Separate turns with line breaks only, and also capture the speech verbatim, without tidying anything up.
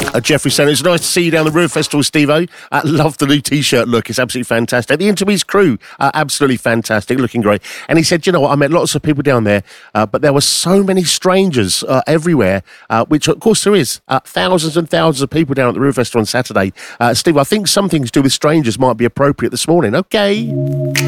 Uh, Jeffrey saying it's nice to see you down the River Festival, Steve-O. Uh, love the new T-shirt look. It's absolutely fantastic. The Interbeats crew, uh, absolutely fantastic, looking great. And he said, you know what, I met lots of people down there, uh, but there were so many strangers uh, everywhere, uh, which of course there is. Uh, thousands and thousands of people down at the River Festival on Saturday. Uh, Steve, I think something to do with strangers might be appropriate this morning. Okay.